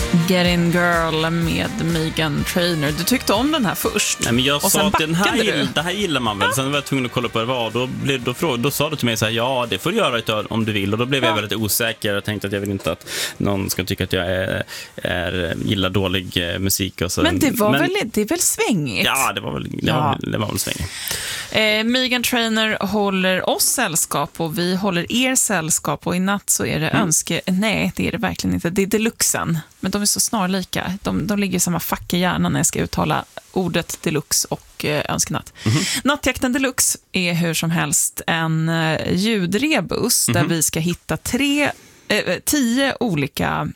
Get In Girl med Meghan Trainor. Du tyckte om den här först. Nej, men jag och sa att det här gillar man väl. Sen var jag tvungen att kolla på vad då sa du till mig så här, ja, det får du göra om du vill. Och då blev jag väldigt osäker. Jag tänkte att jag vill inte att någon ska tycka att jag gillar dålig musik och så. Men det är väl svängigt? Ja, det var väl svängigt. Meghan Trainor håller oss sällskap och vi håller er sällskap, och i natt så är det nej, det är det verkligen inte. Det är deluxen, men de är så snarlika. De ligger i samma fack i hjärnan när jag ska uttala ordet deluxe och önskenatt. Nattjakten deluxe är hur som helst en ljudrebus där vi ska hitta 10 olika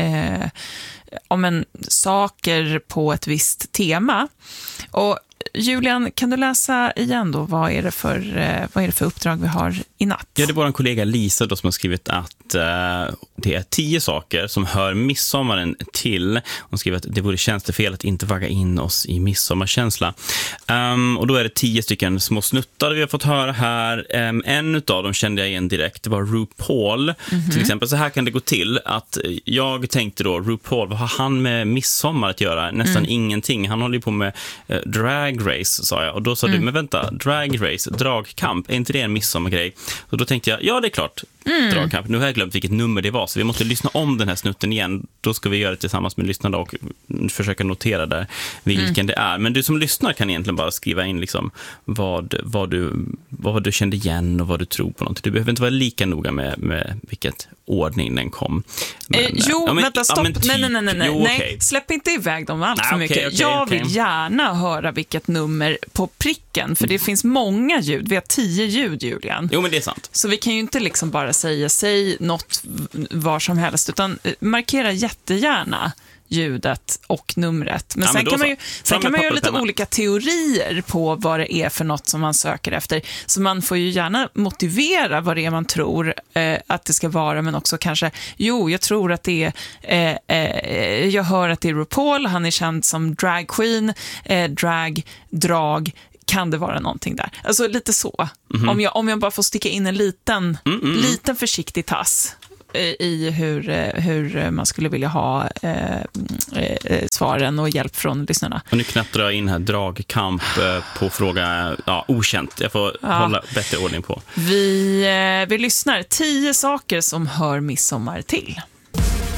saker på ett visst tema. Och Julian, kan du läsa igen då? Vad är det för uppdrag vi har i natt? Ja, det är vår kollega Lisa då som har skrivit att det är 10 saker som hör midsommaren till. Hon skriver att det vore tjänstefel att inte vagga in oss i midsommarkänsla. Och då är det 10 stycken små snuttar vi har fått höra här. En utav dem kände jag igen direkt. Det var RuPaul. Till exempel, så här kan det gå till att jag tänkte då, RuPaul, vad har han med midsommar att göra? Nästan ingenting. Han håller ju på med drag race, sa jag. Och då sa du, men vänta, drag race, dragkamp, är inte det en midsommargrej? Och då tänkte jag, ja, det är klart. Dragkamp. Nu har jag glömt vilket nummer det var, så vi måste lyssna om den här snutten igen. Då ska vi göra det tillsammans med lyssnarna och försöka notera där vilken det är. Men du som lyssnar kan egentligen bara skriva in liksom vad du kände igen och vad du tror på någonting. Du behöver inte vara lika noga med vilket ordning den kom. Men, vänta, stopp. Nej. Okay. Släpp inte iväg dem allt för mycket. Jag vill gärna höra vilket nummer på pricken, för det finns många ljud. Vi har 10 ljud, Julian. Jo, men det är sant. Så vi kan ju inte liksom bara säg något var som helst, utan markera jättegärna ljudet och numret. Men sen kan man ju lite olika teorier på vad det är för något som man söker efter. Så man får ju gärna motivera vad det är man tror att det ska vara, men också kanske, jag tror att det är jag hör att det är RuPaul, han är känd som drag queen, drag, kan det vara någonting där? Alltså lite så. Om jag bara får sticka in en liten försiktig tass i hur man skulle vilja ha svaren och hjälp från lyssnarna. Och nu knattrar jag in här dragkamp på fråga okänt. Jag får hålla bättre ordning på. Vi lyssnar 10 saker som hör midsommar till.